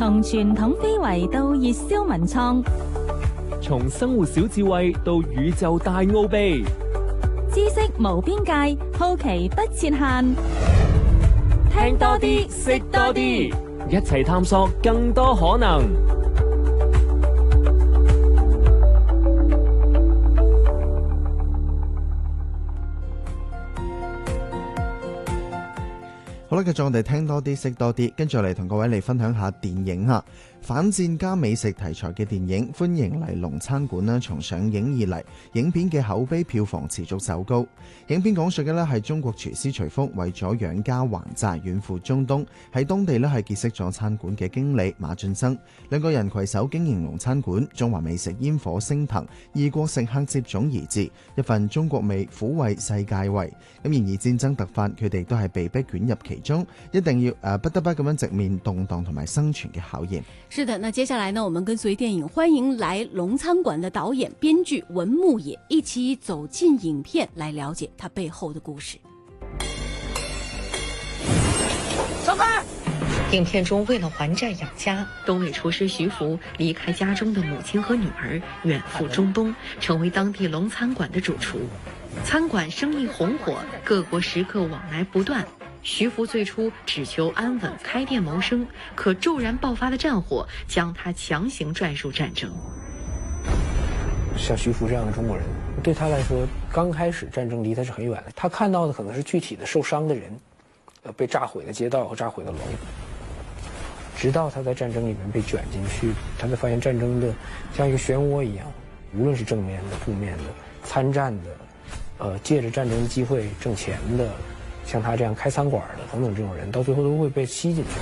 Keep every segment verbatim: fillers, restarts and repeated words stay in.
從傳統非遺到熱銷文創， 從生活小智慧到宇宙大奧秘， 知識無邊界，好奇不設限。聽多啲，識多啲， 一齊探索更多可能。 好啦，繼續我哋聽多啲，識多啲，跟住嚟同各位嚟分享下電影吓。反戰加美食題材嘅電影《歡迎嚟龍餐館》呢，從上映以嚟，影片嘅口碑票房持續走高。影片講述嘅呢係中國廚師徐福為咗養家還債，遠赴中東，喺當地呢係結識咗餐館嘅經理馬俊生，兩個人攜手經營龍餐館，中華美食煙火升騰，異國食客接踵而至，一份中國味撫慰世界胃。咁然而戰爭突發，佢哋都係被逼捲入其中，一定要誒、呃、不得不咁樣直面動盪同埋生存嘅考驗。 是的，那接下來呢，我們跟隨電影《歡迎來龍餐館》的導演、編劇文牧野一起走進影片，來了解他背後的故事。 小開，影片中為了還債養家，東北廚師徐福離開家中的母親和女兒，遠赴中東，成為當地龍餐館的主廚。餐館生意紅火，各國食客往來不斷。徐福最初只求安穩開店謀生，可驟然爆發的戰火將他強行拽入戰爭。 像徐福這樣的中國人，對他來說，剛開始戰爭離他是很遠的，他看到的可能是具體的受傷的人，呃，被炸毀的街道和炸毀的樓。直到他在戰爭裡面被捲進去，他才發現戰爭的像一個漩渦一樣，無論是正面的、負面的、參戰的，呃，借着戰爭的機會掙錢的。像他這樣開餐館的等等這種人，到最後都會被吸進去。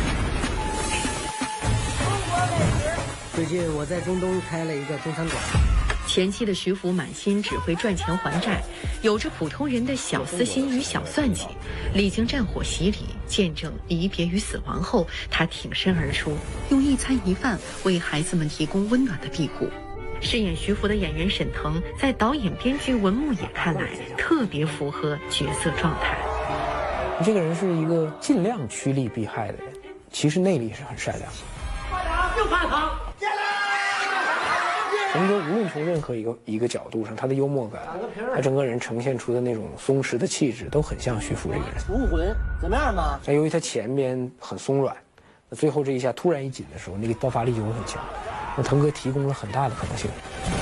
最近我在中東開了一個中餐館。 前期的徐福滿心只會賺錢還債，有着普通人的小私心與小算計。歷經戰火洗禮，見證離別與死亡後，他挺身而出，用一餐一飯為孩子們提供溫暖的庇護。飾演徐福的演員沈騰，在導演編劇文牧野看來，特別符合角色狀態。 這個人是一個盡量趨利避害的人，其實內裏是很善良的。又反躺，陳哥無論從任何一個一個角度上，他的幽默感，他整個人呈現出的那種鬆弛的氣質，都很像徐福這個人。 武魂怎麼樣嘛？ 但由於他前邊很鬆軟，最後這一下突然一緊的時候，那個爆發力就會很強。那騰哥提供了很大的可能性。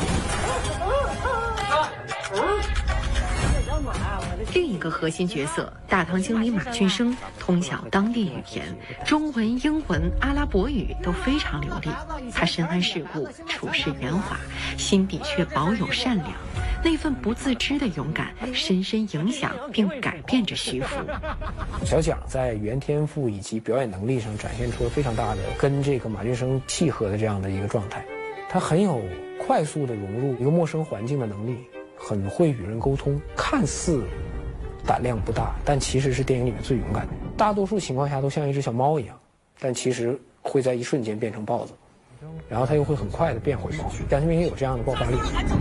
另一個核心角色大堂經理馬俊生，通曉當地語言，中文、英文、阿拉伯語都非常流利。他深諳世故，處事圓滑，心底卻保有善良。那份不自知的勇敢，深深影響並改變着徐福。 小蔣在語言天賦以及表演能力上展現出了非常大的跟這個馬俊生契合的這樣的一個狀態。他很有快速的融入一個陌生環境的能力，很會與人溝通，看似膽量不大，但其實是電影裏面最勇敢的。大多數情況下都像一隻小貓一樣，但其實會在一瞬間變成豹子，然後他又會很快的變回貓。蔣清明也有這樣的爆發力。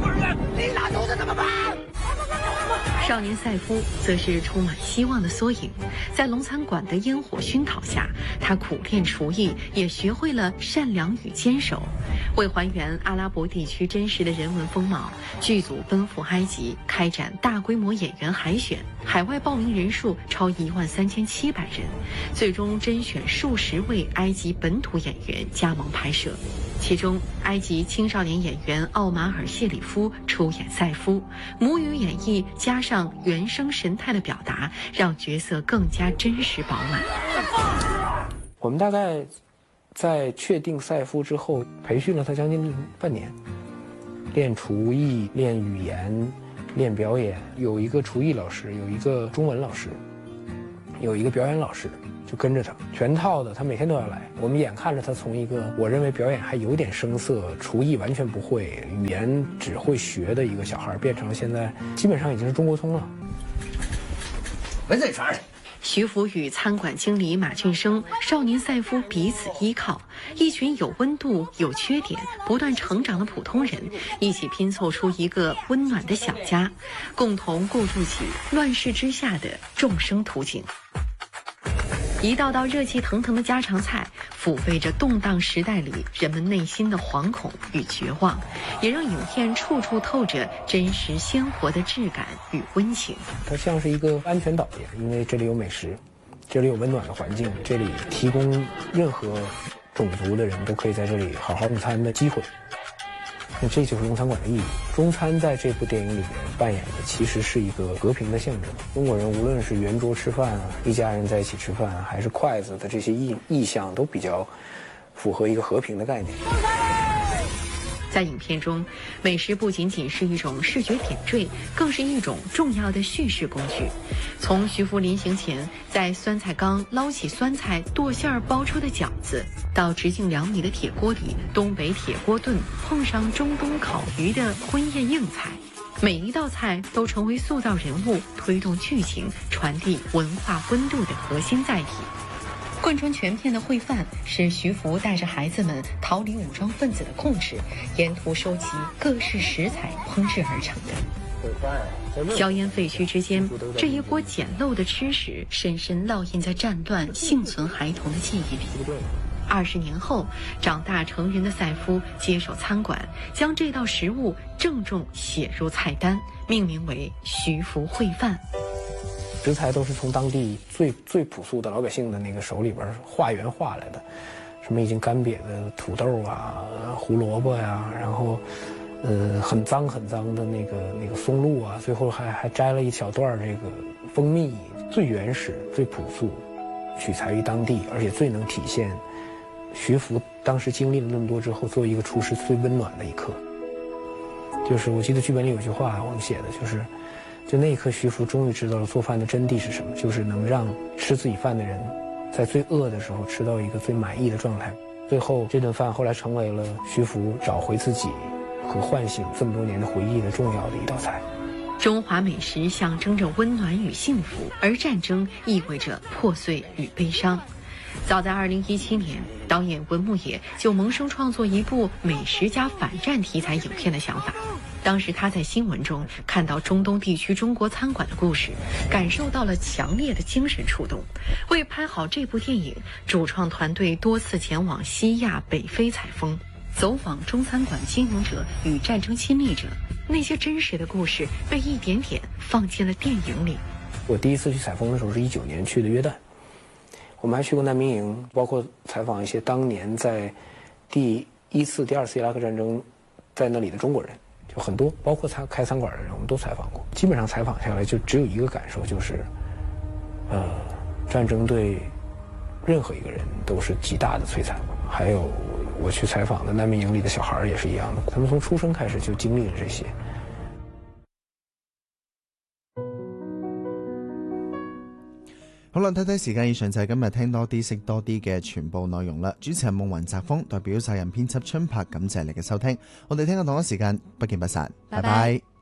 少年賽夫則是充滿希望的縮影，在龍餐館的煙火熏陶下，他苦練廚藝，也學會了善良與堅守。為還原阿拉伯地區真實的人文風貌，劇組奔赴埃及開展大規模演員海選，海外報名人數超一萬三千七百人，最終甄選數十位埃及本土演員加盟拍攝。其中，埃及青少年演員奧馬爾·謝里夫出演賽夫，母語演繹加上原聲神態的表達，讓角色更加真實飽滿。 我們大概在確定賽夫之後，培訓了他將近半年，練廚藝、練語言、練表演。有一個廚藝老師，有一個中文老師，有一個表演老師。就跟着他全套的，他每天都要來。我們眼看着他從一個我認為表演還有點生澀、廚藝完全不會、語言只會學的一個小孩，變成了現在基本上已經是中國通了。 文字傳徐福與餐館經理馬俊生、少年賽夫彼此依靠，一群有溫度、有缺點、不斷成長的普通人，一起拼湊出一個溫暖的小家，共同構築起亂世之下的眾生圖景。 一道道热气腾腾的家常菜，抚慰着动荡时代里人们内心的惶恐与绝望，也让影片处处透着真实鲜活的质感与温情。 它像是一个安全岛一样，因为这里有美食，这里有温暖的环境，这里提供任何种族的人都可以在这里好好用餐的机会。那这就是中餐馆的意义。中餐在这部电影里面扮演的其实是一个和平的象征。中国人无论是圆桌吃饭啊，一家人在一起吃饭啊，还是筷子的这些意意象，都比较符合一个和平的概念。 在影片中，美食不仅仅是一种视觉点缀，更是一种重要的叙事工具。从徐福临行前在酸菜缸捞起酸菜剁馅儿包出的饺子，到直径两米的铁锅里东北铁锅炖碰上中东烤鱼的婚宴硬菜，每一道菜都成为塑造人物、推动剧情、传递文化温度的核心载体。贯穿全片的烩饭是徐福带着孩子们逃离武装分子的控制，沿途收集各式食材烹制而成的。硝烟废墟之间，这一锅简陋的吃食深深烙印在战乱幸存孩童的记忆里。二十年后，长大成人的赛夫接手餐馆，将这道食物郑重写入菜单，命名为徐福烩饭。 食材都是从当地最最朴素的老百姓的那个手里边化缘化来的，什么已经干瘪的土豆啊、胡萝卜呀、啊，然后，呃，很脏很脏的那个那个松露啊，最后还还摘了一小段这个蜂蜜，最原始、最朴素，取材于当地，而且最能体现徐福当时经历了那么多之后，作为一个厨师最温暖的一刻。就是我记得剧本里有句话我们写的就是。就那一刻，徐福终于知道了做饭的真谛是什么，就是能让吃自己饭的人，在最饿的时候吃到一个最满意的状态。最后，这顿饭后来成为了徐福找回自己和唤醒这么多年的回忆的重要的一道菜。 中华美食象征着温暖与幸福，而战争意味着破碎与悲伤。早在二零一七年，导演文牧野就萌生创作一部美食加反战题材影片的想法。当时他在新闻中看到中东地区中国餐馆的故事，感受到了强烈的精神触动。为拍好这部电影，主创团队多次前往西亚、北非采风，走访中餐馆经营者与战争亲历者，那些真实的故事被一点点放进了电影里。 我第一次去采风的时候是一九年去的约旦，我们还去过难民营，包括采访一些当年在第一次、第二次伊拉克战争在那里的中国人。就很多，包括他开餐馆的人，我们都采访过。基本上采访下来，就只有一个感受，就是，呃，战争对任何一个人都是极大的摧残。还有我去采访的难民营里的小孩也是一样的，他们从出生开始就经历了这些。 好啦，睇睇時間，以上就係今日聽多啲識多啲嘅全部內容啦。主持人夢雲澤峰，代表責任編輯春柏，感謝你嘅收聽。我哋聽日同一時間不見不散，拜拜。